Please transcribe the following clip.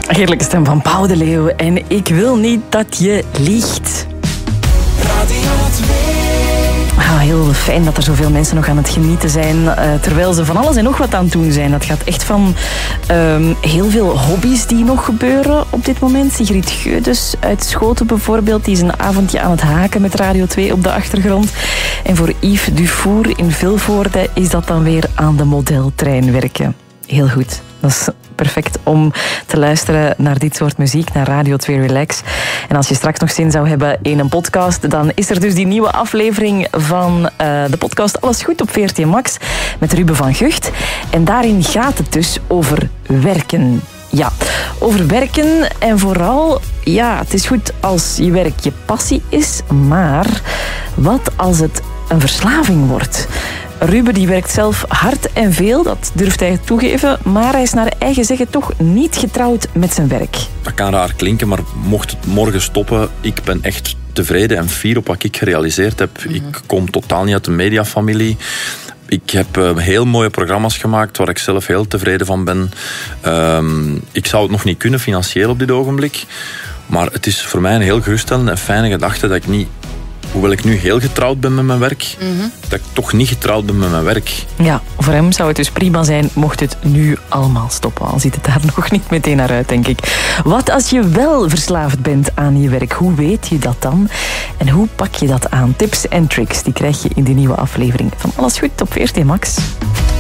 Heerlijke stem van Pauw de Leeuw. En ik wil niet dat je liegt. Radio 2. Heel fijn dat er zoveel mensen nog aan het genieten zijn, terwijl ze van alles en nog wat aan het doen zijn. Dat gaat echt van heel veel hobby's die nog gebeuren op dit moment. Sigrid Geudes uit Schoten bijvoorbeeld, die is een avondje aan het haken met Radio 2 op de achtergrond. En voor Yves Dufour in Vilvoorde is dat dan weer aan de modeltrein werken. Heel goed. Dat is perfect om te luisteren naar dit soort muziek, naar Radio 2 Relax. En als je straks nog zin zou hebben in een podcast, dan is er dus die nieuwe aflevering van de podcast Alles Goed op VRT Max met Ruben van Gucht. En daarin gaat het dus over werken. Ja, over werken en vooral, ja, het is goed als je werk je passie is, maar wat als het een verslaving wordt? Ruben die werkt zelf hard en veel, dat durft hij toegeven, maar hij is naar eigen zeggen toch niet getrouwd met zijn werk. Dat kan raar klinken, maar mocht het morgen stoppen, ik ben echt tevreden en fier op wat ik gerealiseerd heb. Ik kom totaal niet uit de mediafamilie. Ik heb heel mooie programma's gemaakt waar ik zelf heel tevreden van ben. Ik zou het nog niet kunnen financieel op dit ogenblik, maar het is voor mij een heel geruststellende en fijne gedachte dat ik niet, hoewel ik nu heel getrouwd ben met mijn werk, dat ik toch niet getrouwd ben met mijn werk. Ja, voor hem zou het dus prima zijn mocht het nu allemaal stoppen. Al ziet het daar nog niet meteen naar uit, denk ik. Wat als je wel verslaafd bent aan je werk? Hoe weet je dat dan? En hoe pak je dat aan? Tips en tricks, die krijg je in die nieuwe aflevering van Alles Goed op VRT Max.